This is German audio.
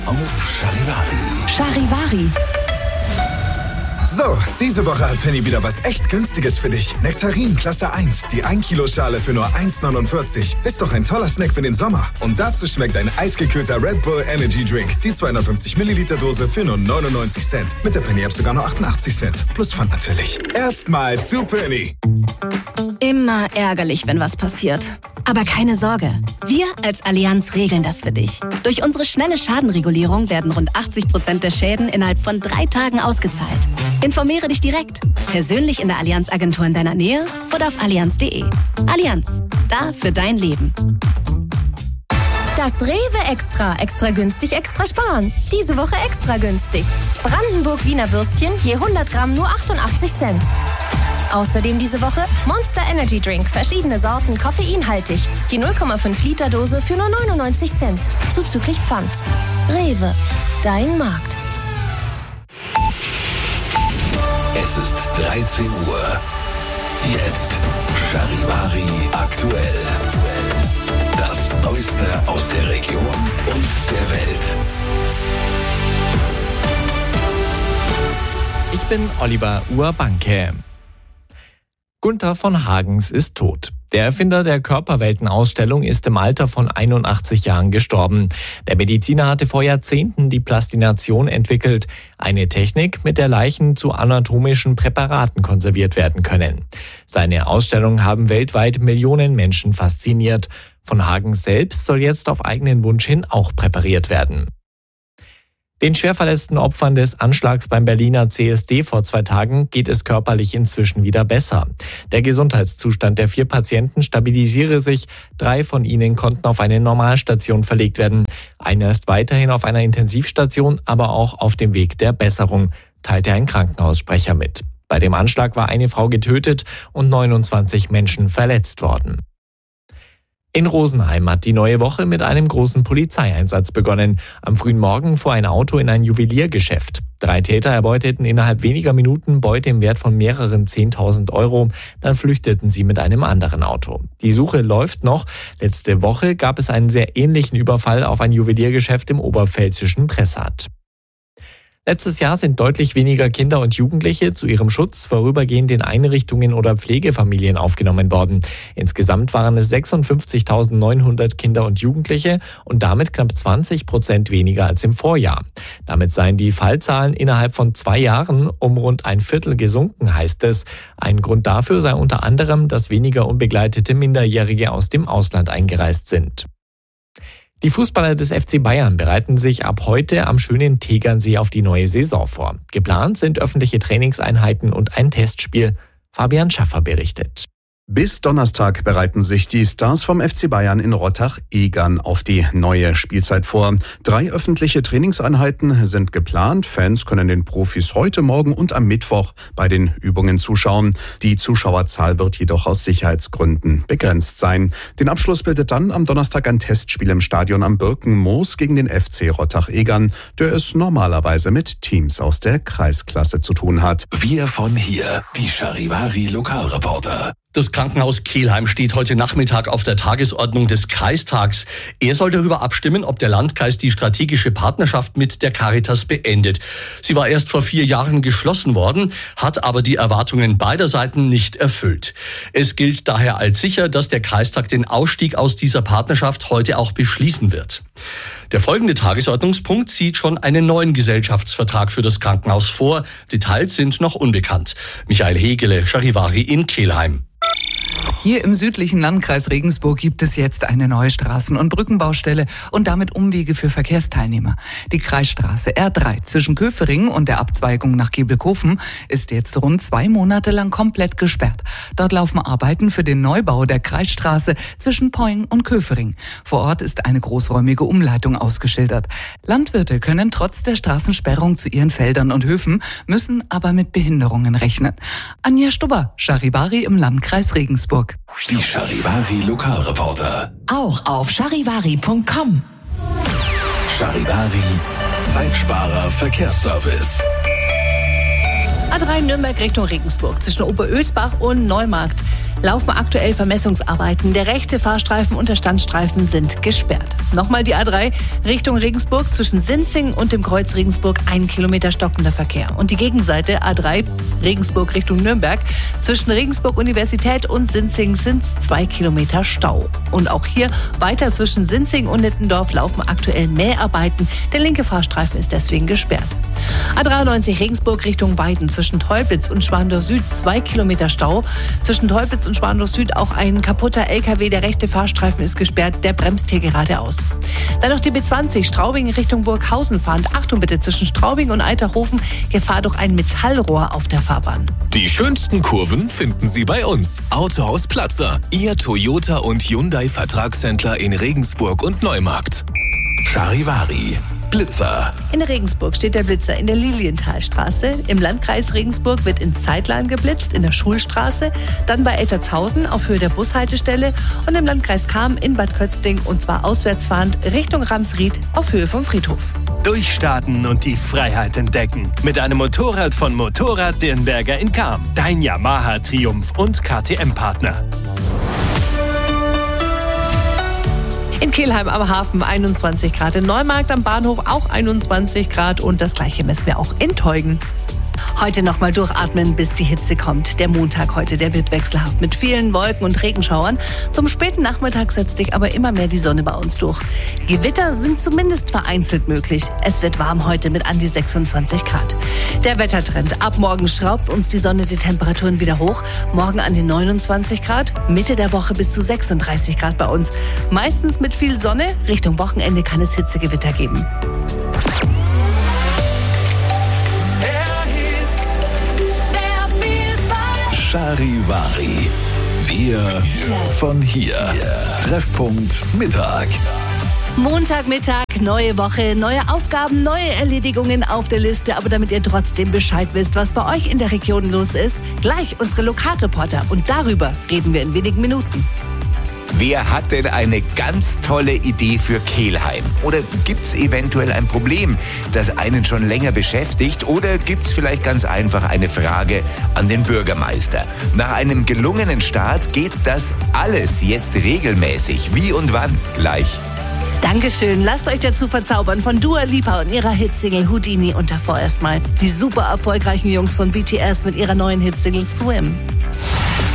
auf Charivari. Charivari. So, diese Woche hat Penny wieder was echt Günstiges für dich. Nektarin Klasse 1, die 1 Kilo Schale für nur 1,49. Ist doch ein toller Snack für den Sommer. Und dazu schmeckt ein eisgekühlter Red Bull Energy Drink. Die 250 Milliliter Dose für nur 99 Cent. Mit der Penny-App sogar nur 88 Cent. Plus Pfand natürlich. Erstmal zu Penny. Immer ärgerlich, wenn was passiert. Aber keine Sorge, wir als Allianz regeln das für dich. Durch unsere schnelle Schadenregulierung werden rund 80% der Schäden innerhalb von 3 Tagen ausgezahlt. Informiere dich direkt, persönlich in der Allianz-Agentur in deiner Nähe oder auf allianz.de. Allianz, da für dein Leben. Das Rewe Extra. Extra günstig, extra sparen. Diese Woche extra günstig. Brandenburg-Wiener Würstchen je 100 Gramm nur 88 Cent. Außerdem diese Woche Monster Energy Drink, verschiedene Sorten, koffeinhaltig. Die 0,5 Liter Dose für nur 99 Cent, zuzüglich Pfand. Rewe, dein Markt. Es ist 13 Uhr. Jetzt Charivari aktuell. Das Neueste aus der Region und der Welt. Ich bin Oliver Urbanke. Gunther von Hagens ist tot. Der Erfinder der Körperwelten-Ausstellung ist im Alter von 81 Jahren gestorben. Der Mediziner hatte vor Jahrzehnten die Plastination entwickelt, eine Technik, mit der Leichen zu anatomischen Präparaten konserviert werden können. Seine Ausstellungen haben weltweit Millionen Menschen fasziniert. Von Hagens selbst soll jetzt auf eigenen Wunsch hin auch präpariert werden. Den schwer verletzten Opfern des Anschlags beim Berliner CSD vor 2 Tagen geht es körperlich inzwischen wieder besser. Der Gesundheitszustand der 4 Patienten stabilisiere sich. 3 von ihnen konnten auf eine Normalstation verlegt werden. Einer ist weiterhin auf einer Intensivstation, aber auch auf dem Weg der Besserung, teilte ein Krankenhaussprecher mit. Bei dem Anschlag war eine Frau getötet und 29 Menschen verletzt worden. In Rosenheim hat die neue Woche mit einem großen Polizeieinsatz begonnen. Am frühen Morgen fuhr ein Auto in ein Juweliergeschäft. 3 Täter erbeuteten innerhalb weniger Minuten Beute im Wert von mehreren 10.000 €. Dann flüchteten sie mit einem anderen Auto. Die Suche läuft noch. Letzte Woche gab es einen sehr ähnlichen Überfall auf ein Juweliergeschäft im oberpfälzischen Pressat. Letztes Jahr sind deutlich weniger Kinder und Jugendliche zu ihrem Schutz vorübergehend in Einrichtungen oder Pflegefamilien aufgenommen worden. Insgesamt waren es 56.900 Kinder und Jugendliche und damit knapp 20% weniger als im Vorjahr. Damit seien die Fallzahlen innerhalb von 2 Jahren um rund ein Viertel gesunken, heißt es. Ein Grund dafür sei unter anderem, dass weniger unbegleitete Minderjährige aus dem Ausland eingereist sind. Die Fußballer des FC Bayern bereiten sich ab heute am schönen Tegernsee auf die neue Saison vor. Geplant sind öffentliche Trainingseinheiten und ein Testspiel. Fabian Schaffer berichtet. Bis Donnerstag bereiten sich die Stars vom FC Bayern in Rottach-Egern auf die neue Spielzeit vor. 3 öffentliche Trainingseinheiten sind geplant. Fans können den Profis heute, morgen und am Mittwoch bei den Übungen zuschauen. Die Zuschauerzahl wird jedoch aus Sicherheitsgründen begrenzt sein. Den Abschluss bildet dann am Donnerstag ein Testspiel im Stadion am Birkenmoos gegen den FC Rottach-Egern, der es normalerweise mit Teams aus der Kreisklasse zu tun hat. Wir von hier, die Charivari Lokalreporter. Das Krankenhaus Kelheim steht heute Nachmittag auf der Tagesordnung des Kreistags. Er soll darüber abstimmen, ob der Landkreis die strategische Partnerschaft mit der Caritas beendet. Sie war erst vor 4 Jahren geschlossen worden, hat aber die Erwartungen beider Seiten nicht erfüllt. Es gilt daher als sicher, dass der Kreistag den Ausstieg aus dieser Partnerschaft heute auch beschließen wird. Der folgende Tagesordnungspunkt sieht schon einen neuen Gesellschaftsvertrag für das Krankenhaus vor. Details sind noch unbekannt. Michael Hegele, Charivari in Kelheim. Hier im südlichen Landkreis Regensburg gibt es jetzt eine neue Straßen- und Brückenbaustelle und damit Umwege für Verkehrsteilnehmer. Die Kreisstraße R3 zwischen Köfering und der Abzweigung nach Gebelkofen ist jetzt rund 2 Monate lang komplett gesperrt. Dort laufen Arbeiten für den Neubau der Kreisstraße zwischen Poing und Köfering. Vor Ort ist eine großräumige Umleitung ausgeschildert. Landwirte können trotz der Straßensperrung zu ihren Feldern und Höfen, müssen aber mit Behinderungen rechnen. Anja Stubber, Charivari im Landkreis Regensburg. Die Charivari Lokalreporter. Auch auf charivari.com. Charivari, Zeitsparer Verkehrsservice. A3 Nürnberg Richtung Regensburg zwischen Oberösbach und Neumarkt. laufen aktuell Vermessungsarbeiten. Der rechte Fahrstreifen und der Standstreifen sind gesperrt. Nochmal die A3 Richtung Regensburg zwischen Sinzing und dem Kreuz Regensburg 1 Kilometer stockender Verkehr. Und die Gegenseite A3 Regensburg Richtung Nürnberg zwischen Regensburg Universität und Sinzing sind 2 Kilometer Stau. Und auch hier weiter zwischen Sinzing und Nittendorf laufen aktuell Mäharbeiten. Der linke Fahrstreifen ist deswegen gesperrt. A93 Regensburg Richtung Weiden zwischen Teupitz und Schwandorf Süd 2 Kilometer Stau. Zwischen Teupitz und Schwandorf Süd auch ein kaputter LKW. Der rechte Fahrstreifen ist gesperrt. Der bremst hier geradeaus. Dann noch die B20 Straubing Richtung Burghausen fahrend. Achtung bitte, zwischen Straubing und Eiterhofen Gefahr durch ein Metallrohr auf der Fahrbahn. Die schönsten Kurven finden Sie bei uns. Autohaus Platzer, Ihr Toyota und Hyundai Vertragshändler in Regensburg und Neumarkt. Charivari. Blitzer. In Regensburg steht der Blitzer in der Lilienthalstraße. Im Landkreis Regensburg wird in Zeitlan geblitzt, in der Schulstraße, dann bei Eltertshausen auf Höhe der Bushaltestelle und im Landkreis Cham in Bad Kötzting und zwar auswärtsfahrend Richtung Ramsried auf Höhe vom Friedhof. Durchstarten und die Freiheit entdecken. Mit einem Motorrad von Motorrad Dirnberger in Cham. Dein Yamaha Triumph und KTM-Partner. In Kelheim am Hafen 21 Grad, in Neumarkt am Bahnhof auch 21 Grad und das gleiche messen wir auch in Teugn. Heute nochmal durchatmen, bis die Hitze kommt. Der Montag heute, der wird wechselhaft mit vielen Wolken und Regenschauern. Zum späten Nachmittag setzt sich aber immer mehr die Sonne bei uns durch. Gewitter sind zumindest vereinzelt möglich. Es wird warm heute mit an die 26 Grad. Der Wettertrend. Ab morgen schraubt uns die Sonne die Temperaturen wieder hoch. Morgen an die 29 Grad, Mitte der Woche bis zu 36 Grad bei uns. Meistens mit viel Sonne. Richtung Wochenende kann es Hitzegewitter geben. Charivari. Wir von hier. Treffpunkt Mittag. Montagmittag, neue Woche, neue Aufgaben, neue Erledigungen auf der Liste. Aber damit ihr trotzdem Bescheid wisst, was bei euch in der Region los ist, gleich unsere Lokalreporter. Und darüber reden wir in wenigen Minuten. Wer hat denn eine ganz tolle Idee für Kelheim? Oder gibt's eventuell ein Problem, das einen schon länger beschäftigt? Oder gibt's vielleicht ganz einfach eine Frage an den Bürgermeister? Nach einem gelungenen Start geht das alles jetzt regelmäßig. Wie und wann? Gleich. Dankeschön. Lasst euch dazu verzaubern von Dua Lipa und ihrer Hitsingle Houdini. Und davor erstmal die super erfolgreichen Jungs von BTS mit ihrer neuen Hitsingle Swim.